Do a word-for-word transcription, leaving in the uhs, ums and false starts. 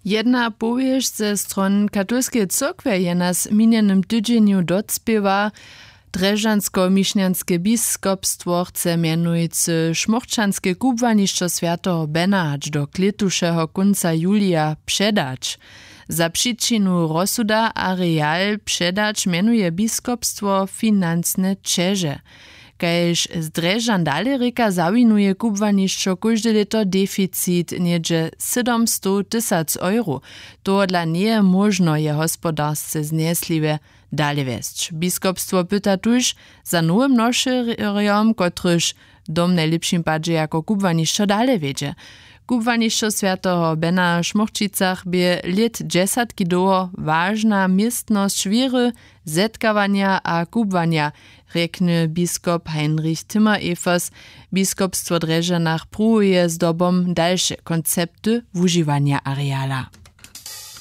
Jedna powieść ze stron katolskiej cyrkwy je nas minionym tydzieniu docpiewa. Drežansko-mišňanske biskopstwo chce mianujúce šmochčanske kubłanišćo Świętego Bena aż do kletušeho konca julija předać. Za przyczynu rozsuda areal předać mianuje biskopstwo finansne čeže. Kajž z Drežan dalej reka zawinuje kubłanišćo każde leto deficit niedzie siedemsto tysac euro. To dla nie možno je hospodarsce zniesliwe dalej wieść. Biskopstwo pyta tuż za nowym noszerjom, kotryż dom najlepszym padzie jako kubłanišćo dalej wiedzie. Kubłanišćo Świętego Bena w Šmochčicach bie lit dziesiątki doło ważna miestność wiry, zetkawania a kubwania, reknie biskop Heinrich Timmer-Evers. Biskopstwo Drežanach próbuje z dobom dalsze koncepty używania areala.